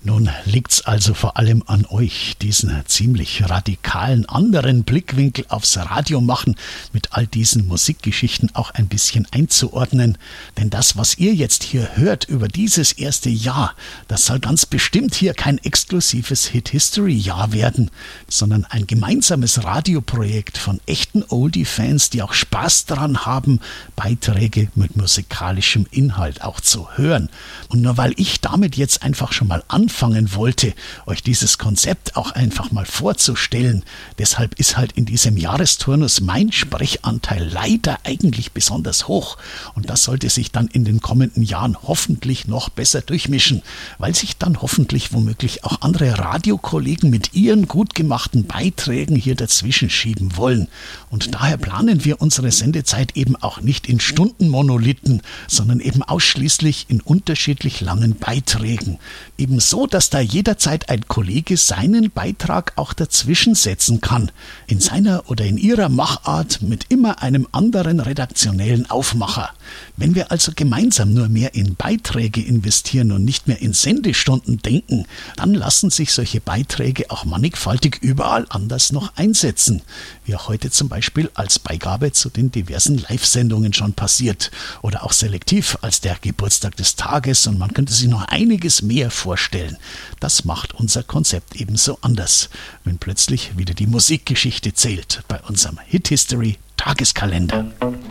Nun liegt's also vor allem an euch, diesen ziemlich radikalen anderen Blickwinkel aufs Radio machen, mit all diesen Musikgeschichten auch ein bisschen einzuordnen. Denn das, was ihr jetzt hier hört über dieses erste Jahr, das soll ganz bestimmt hier kein exklusives Hit-History-Jahr werden, sondern ein gemeinsames Radioprojekt von echten Oldie-Fans, die auch Spaß daran haben, Beiträge mit musikalischem Inhalt auch zu hören. Und nur weil ich damit jetzt einfach schon mal anfangen wollte, euch dieses Konzept auch einfach mal vorzustellen. Deshalb ist halt in diesem Jahresturnus mein Sprechanteil leider eigentlich besonders hoch. Und das sollte sich dann in den kommenden Jahren hoffentlich noch besser durchmischen, weil sich dann hoffentlich womöglich auch andere Radiokollegen mit ihren gut gemachten Beiträgen hier dazwischen schieben wollen. Und daher planen wir unsere Sendezeit eben auch nicht in Stundenmonolithen, sondern eben ausschließlich in unterschiedlich langen Beiträgen. Ebenso, dass da jederzeit ein Kollege seinen Beitrag auch dazwischen setzen kann, in seiner oder in ihrer Machart mit immer einem anderen redaktionellen Aufmacher. Wenn wir also gemeinsam nur mehr in Beiträge investieren und nicht mehr in Sendestunden denken, dann lassen sich solche Beiträge auch mannigfaltig überall anders noch einsetzen, wie auch heute zum Beispiel als Beigabe zu den diversen Live-Sendungen schon passiert oder auch selektiv als der Geburtstag des Tages, und man könnte sich noch einiges mehr vorstellen. Das macht unser Konzept ebenso anders, wenn plötzlich wieder die Musikgeschichte zählt bei unserem Hit History Tageskalender.